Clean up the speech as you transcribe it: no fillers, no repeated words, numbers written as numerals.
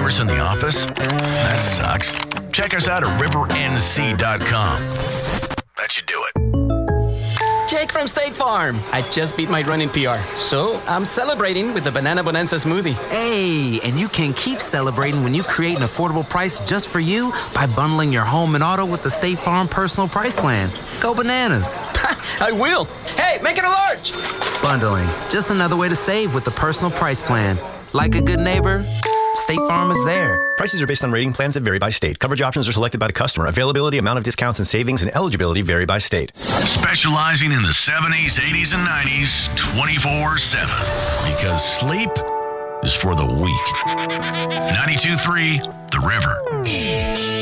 neighbors in the office? That sucks. Check us out at rivernc.com. That should do it. Jake from State Farm. I just beat my running PR, so I'm celebrating with the Banana Bonanza smoothie. Hey, and you can keep celebrating when you create an affordable price just for you by bundling your home and auto with the State Farm Personal Price Plan. Go bananas. I will. Hey, make it a large. Bundling, just another way to save with the Personal Price Plan. Like a good neighbor, State Farm is there. Prices are based on rating plans that vary by state. Coverage options are selected by the customer. Availability, amount of discounts and savings, and eligibility vary by state. Specializing in the 70s, 80s, and 90s 24/7. Because sleep is for the weak. 92.3 The River.